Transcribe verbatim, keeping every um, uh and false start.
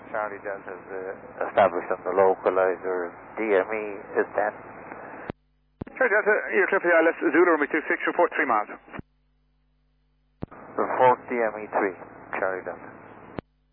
Charlie Delta is uh, established on the localizer. D M E is ten. Charlie Delta, you're clear for the I L S Zulu, runway two six, report three miles. Report D M E three, Charlie Delta.